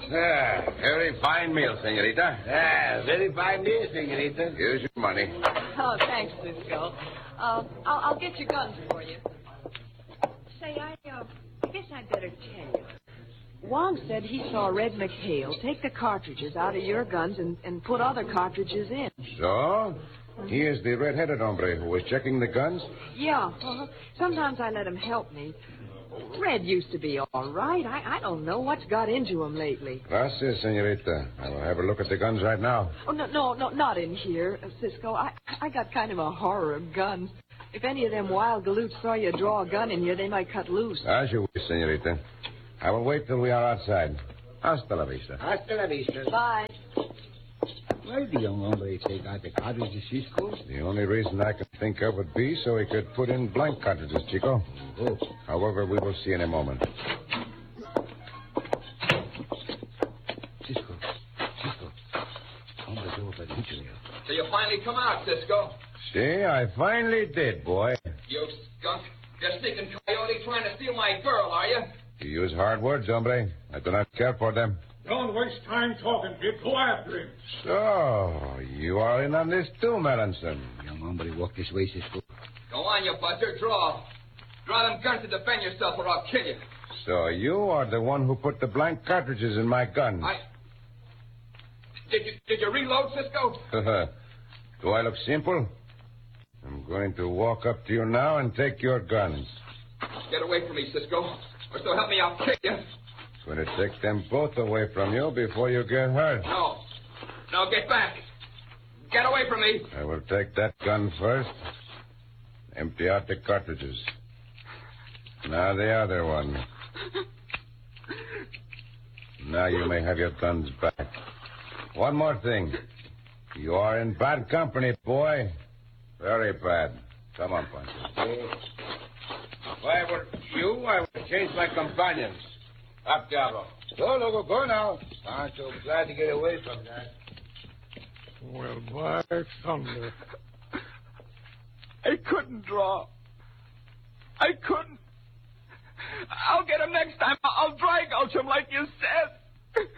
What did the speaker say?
Very fine meal, senorita. Very fine meal, senorita. Here's your money. Oh, thanks, Cisco. I'll get your guns for you. Say, I guess I'd better tell you. Wong said he saw Red McHale take the cartridges out of your guns and put other cartridges in. So? He is the red-headed hombre who was checking the guns? Yeah. Sometimes I let him help me. Red used to be all right. I don't know what's got into him lately. Gracias, senorita. I will have a look at the guns right now. Oh, no, not in here, Cisco. I got kind of a horror of guns. If any of them wild galoots saw you draw a gun in here, they might cut loose. As you wish, senorita. I will wait till we are outside. Hasta la vista. Hasta la vista. Bye. Why did the young hombre take out the cartridges, Cisco? The only reason I can think of would be so he could put in blank cartridges, Chico. Oh. However, we will see in a moment. Cisco. Hombre's over by the hitch rail. So you finally come out, Cisco. See, I finally did, boy. You skunk. You're sneaking coyote trying to steal my girl, are you? You use hard words, hombre. I do not care for them. Don't waste time talking, kid. Go after him. So, you are in on this too, Melanson. Young hombre, walk this way, Cisco. Go on, you buster. Draw. Draw them guns to defend yourself or I'll kill you. So, you are the one who put the blank cartridges in my gun. Did you reload, Cisco? Do I look simple? I'm going to walk up to you now and take your guns. Get away from me, Cisco. Or so help me, I'll kill you. I'm going to take them both away from you before you get hurt. No, get back. Get away from me. I will take that gun first. Empty out the cartridges. Now the other one. Now you may have your guns back. One more thing. You are in bad company, boy. Very bad. Come on, Pancho. If I were you, I would change my companions. Up, Diablo. Go now. Pancho, glad to get away from that. Well, by thunder. I couldn't draw. I couldn't. I'll get him next time. I'll dry gulch him like you said.